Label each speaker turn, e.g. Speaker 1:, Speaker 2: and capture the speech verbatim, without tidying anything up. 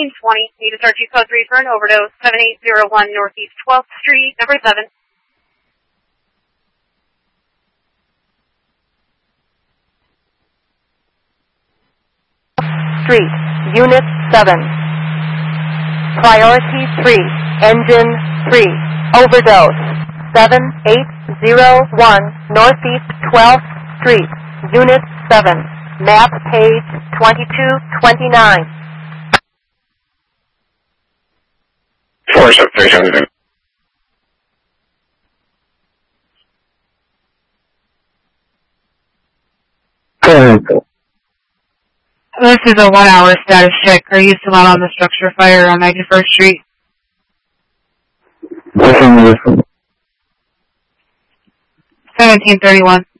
Speaker 1: seventeen twenty, need to start G code three for an overdose, seven eight zero one Northeast twelfth Street, number seven.
Speaker 2: Street, Unit seven. Priority three, Engine three, overdose, seven eight zero one Northeast twelfth Street, Unit seven, map page twenty-two twenty-nine.
Speaker 3: four seven three seven.
Speaker 4: This is a one-hour status check. Are you still out on the structure fire on ninety-first Street? seventeen thirty-one.